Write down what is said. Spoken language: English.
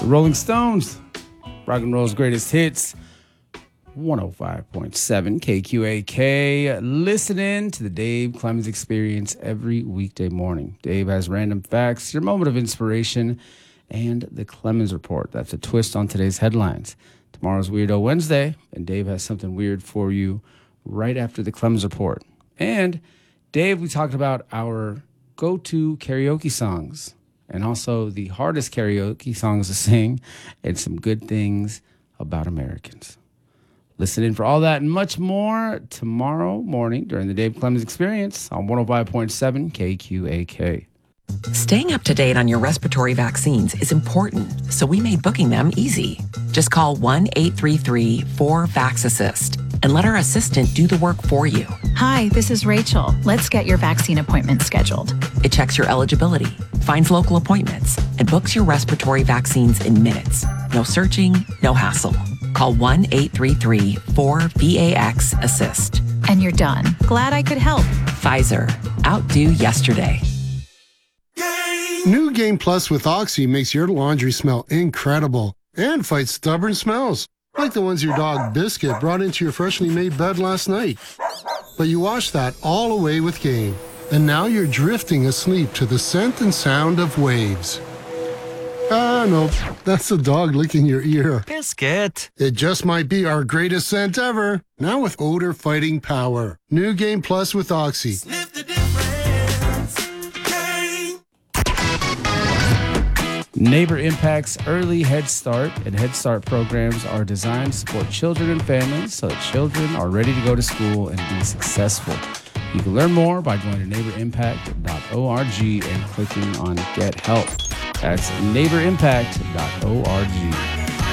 The Rolling Stones, rock and roll's greatest hits, 105.7 KQAK. Listening to the Dave Clemens Experience every weekday morning. Dave has random facts, your moment of inspiration, and the Clemens Report. That's a twist on today's headlines. Tomorrow's Weirdo Wednesday, and Dave has something weird for you right after the Clemens Report. And Dave, we talked about our go-to karaoke songs and also the hardest karaoke songs to sing and some good things about Americans. Listen in for all that and much more tomorrow morning during the Dave Clemens Experience on 105.7 KQAK. Staying up to date on your respiratory vaccines is important, so we made booking them easy. Just call 1-833-4VAX-ASSIST and let our assistant do the work for you. Hi, this is Rachel. Let's get your vaccine appointment scheduled. It checks your eligibility, finds local appointments, and books your respiratory vaccines in minutes. No searching, no hassle. Call 1-833-4VAX-ASSIST. And you're done. Glad I could help. Pfizer. Outdo yesterday. New Game Plus with Oxy makes your laundry smell incredible and fights stubborn smells, like the ones your dog Biscuit brought into your freshly made bed last night. But you washed that all away with Game, and now you're drifting asleep to the scent and sound of waves. No, that's the dog licking your ear. Biscuit. It just might be our greatest scent ever, now with odor-fighting power. New Game Plus with Oxy. Sniff the difference. Neighbor Impact's early Head Start and Head Start programs are designed to support children and families so that children are ready to go to school and be successful. You can learn more by going to neighborimpact.org and clicking on Get Help. That's neighborimpact.org.